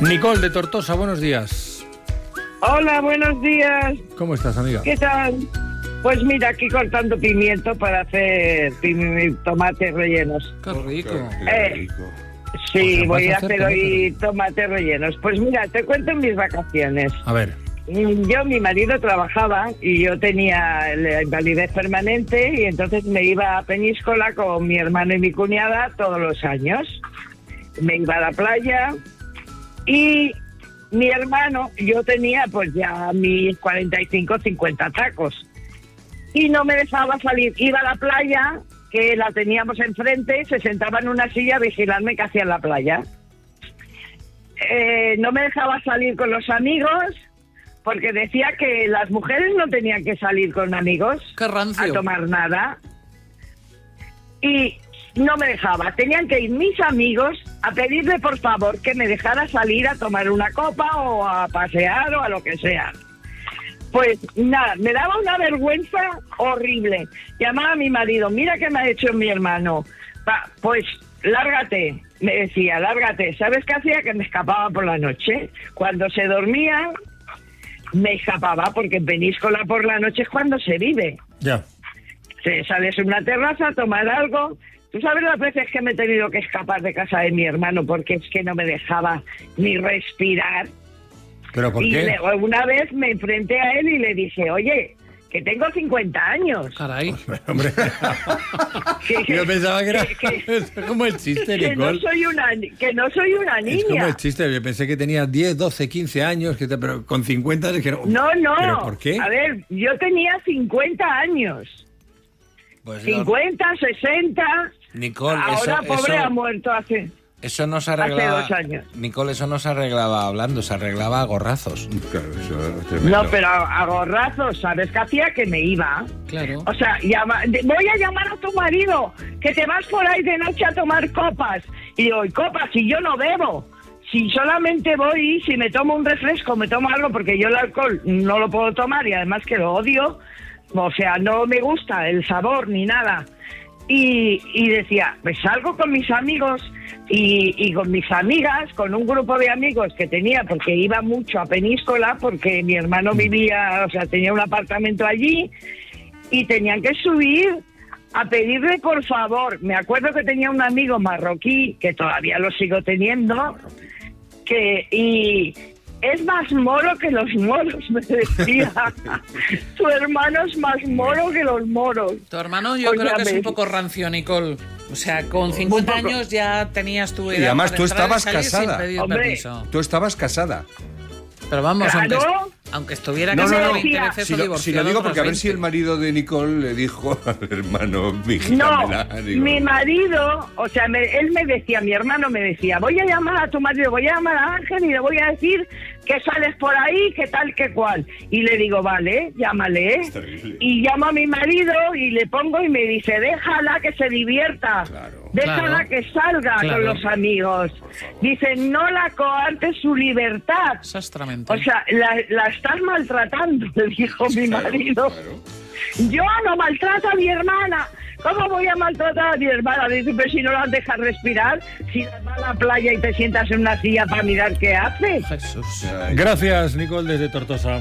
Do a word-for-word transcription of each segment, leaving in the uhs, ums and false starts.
Nicole de Tortosa, buenos días. Hola, buenos días. ¿Cómo estás, amiga? ¿Qué tal? Pues mira, aquí cortando pimiento para hacer pim- tomates rellenos. Qué rico. Eh, sí, Pues voy vas a a hacer hacer hoy tomates rellenos. Pues mira, te cuento mis vacaciones. A ver. Yo, mi marido trabajaba y yo tenía la invalidez permanente y entonces me iba a Peñíscola con mi hermano y mi cuñada todos los años. Me iba a la playa y mi hermano, yo tenía pues ya mis cuarenta y cinco, cincuenta tacos y no me dejaba salir. Iba a la playa, que la teníamos enfrente, se sentaba en una silla a vigilarme qué hacía en la playa. Eh, no me dejaba salir con los amigos porque decía que las mujeres no tenían que salir con amigos Qué rancio. a tomar nada. Y no me dejaba. Tenían que ir mis amigos a pedirle por favor que me dejara salir a tomar una copa o a pasear o a lo que sea. Pues nada, me daba una vergüenza horrible. Llamaba a mi marido, mira qué me ha hecho mi hermano. Va, pues lárgate, me decía, lárgate. ¿Sabes qué hacía? Que me escapaba por la noche. Cuando se dormía, me escapaba, porque en Peñíscola por la noche es cuando se vive. Ya. Te sales a una terraza a tomar algo. ¿Tú sabes las veces que me he tenido que escapar de casa de mi hermano porque es que no me dejaba ni respirar? ¿Pero por y qué? le, una vez me enfrenté a él y le dije, oye, que tengo cincuenta años. Caray. Hombre, Que, que- yo pensaba que era que- es como el chiste, que no Nicole. soy una que no soy una Es como niña. el chiste, yo pensé que tenía diez, doce, quince años, que te- pero con cincuenta es que no. No, no. ¿Pero por qué? A ver, yo tenía cincuenta años. Pues cincuenta, sesenta. Nicole, Ahora, eso, pobre, eso, ha muerto hace... eso no se hace arreglaba. dos años. Nicole, eso no se arreglaba hablando, se arreglaba a gorrazos. Claro, eso es tremendo. No, pero a, a gorrazos, ¿sabes qué hacía? Que me iba. Claro. O sea, llama, de- voy a llamar a tu marido, que te vas por ahí de noche a tomar copas. Y digo, ¿y copas? Si yo no bebo. Si solamente voy, si me tomo un refresco, me tomo algo, porque yo el alcohol no lo puedo tomar y además que lo odio. O sea, no me gusta el sabor ni nada. Y, y decía, pues salgo con mis amigos y, y con mis amigas, con un grupo de amigos que tenía, porque iba mucho a Peñíscola, porque mi hermano vivía, o sea, tenía un apartamento allí, y tenían que subir a pedirle por favor. Me acuerdo que tenía un amigo marroquí, que todavía lo sigo teniendo, que y es más moro que los moros, me decía. Tu hermano es más moro que los moros. Tu hermano yo creo que es Óyame. un poco rancio, Nicole. O sea, con cincuenta poco. años ya tenías tu edad. Y además para tú entrar y estabas salir casada. sin pedir Hombre. permiso. Tú estabas casada. Pero vamos, aunque, Claro. aunque estuviera No, casado no, veinte decía- veces Si o lo, divorciado. si lo digo porque a ver otras si el veinte. marido de Nicole le dijo al hermano, No, vigílamela. Digo, mi marido, o sea, me- él me decía, mi hermano me decía, voy a llamar a tu marido, voy a llamar a Ángel y le voy a decir que sales por ahí, que tal, que cual. Y le digo, vale, llámale. Es terrible. Y llamo a mi marido y le pongo y me dice, déjala que se divierta, Claro. déjala Claro. que salga Claro. con los amigos. Dice, no la coartes su libertad. Exactamente. O sea, la, la estás maltratando, le dijo mi claro, marido. claro. Yo no maltrato a mi hermana. ¿Cómo voy a maltratar a mi hermana? Dice, pero si no las dejas respirar, si las vas a la playa y te sientas en una silla para mirar qué hace. Jesús. Ay, Gracias, Nicole, desde Tortosa.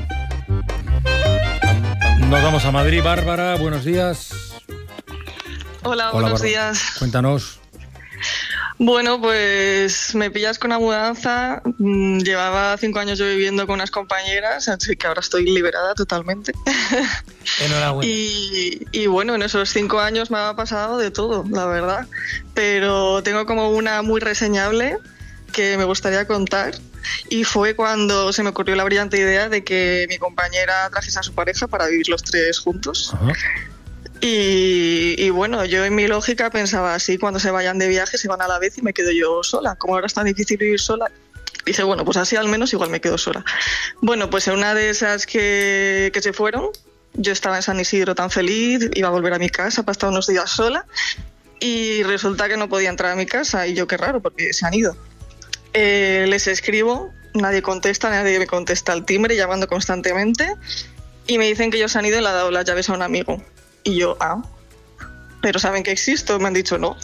Nos vamos a Madrid. Bárbara, buenos días. Hola, Hola, buenos Bárbara. días. Cuéntanos. Bueno, pues me pillas con la mudanza. Mm, Llevaba cinco años yo viviendo con unas compañeras, así que ahora estoy liberada totalmente. Enhorabuena. Y, y bueno, en esos cinco años me ha pasado de todo, la verdad. Pero tengo como una muy reseñable que me gustaría contar. Y fue cuando se me ocurrió la brillante idea de que mi compañera trajese a su pareja para vivir los tres juntos. Ajá. Y, y bueno, yo en mi lógica pensaba así, cuando se vayan de viaje se van a la vez y me quedo yo sola. Como ahora es tan difícil vivir sola, dije, bueno, pues así al menos igual me quedo sola. Bueno, pues en una de esas que, que se fueron, yo estaba en San Isidro tan feliz, iba a volver a mi casa para estar unos días sola y resulta que no podía entrar a mi casa y yo qué raro, porque se han ido. Eh, les escribo, nadie contesta, nadie me contesta al timbre, llamando constantemente y me dicen que ellos han ido y le han dado las llaves a un amigo. Y yo, ah, pero saben que existo, me han dicho no.